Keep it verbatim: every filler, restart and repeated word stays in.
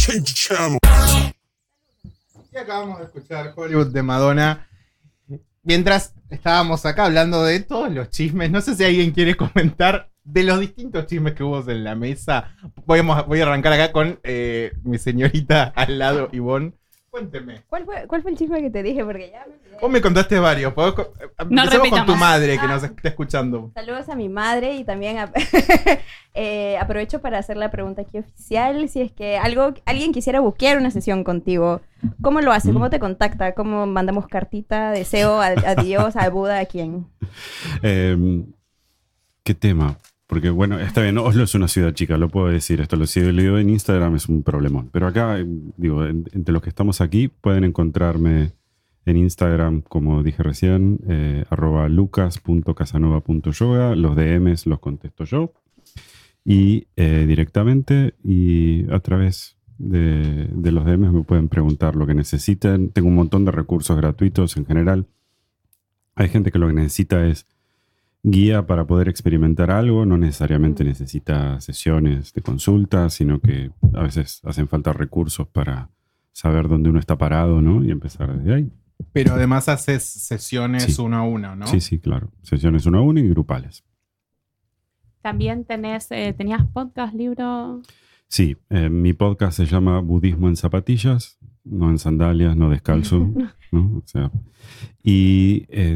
Y acabamos de escuchar Hollywood de Madonna. Mientras estábamos acá hablando de todos los chismes, no sé si alguien quiere comentar de los distintos chismes que hubo en la mesa. Voy a, voy a arrancar acá con eh, mi señorita al lado, Ivonne. Cuénteme. ¿Cuál fue, ¿Cuál fue el chisme que te dije? Porque ya me olvidé. Vos me contaste varios. ¿Podés co- No Empecemos con tu repitamos. madre que Ah. nos está escuchando. Saludos a mi madre y también a- eh, aprovecho para hacer la pregunta aquí oficial. Si es que algo, alguien quisiera buquear una sesión contigo, ¿cómo lo hace? ¿Cómo te contacta? ¿Cómo mandamos cartita, deseo a, a Dios, a Buda, a quién? Eh, ¿Qué tema? Porque bueno, está bien, Oslo es una ciudad chica, lo puedo decir. Esto lo sigo leído en Instagram, es un problemón. Pero acá, eh, digo, en- entre los que estamos aquí, pueden encontrarme en Instagram, como dije recién, eh, arroba lucas punto casanova punto yoga. Los D Ms los contesto yo. Y eh, directamente y a través de, de los D Ms me pueden preguntar lo que necesiten. Tengo un montón de recursos gratuitos en general. Hay gente que lo que necesita es guía para poder experimentar algo, no necesariamente necesita sesiones de consulta, sino que a veces hacen falta recursos para saber dónde uno está parado, ¿no? Y empezar desde ahí. Pero además haces sesiones Sí. uno a uno, ¿no? Sí, sí, claro. Sesiones uno a uno y grupales. También tenés, eh, tenías podcast, libro. Sí, eh, mi podcast se llama Budismo en zapatillas, no en sandalias, no descalzo, ¿no? O sea, y eh,